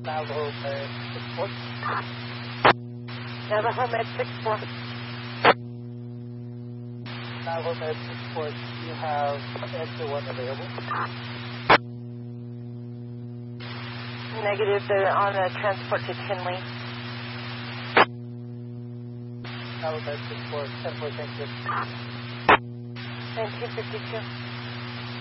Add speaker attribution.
Speaker 1: Navajo Med 6-4.
Speaker 2: Navajo Med 6-4.
Speaker 1: Navajo Med 6-4, you have answer 1 available.
Speaker 2: Negative, they're on a transport to Tinley.
Speaker 1: Navajo Med 6-4, 10-4, thank you.
Speaker 2: 1952.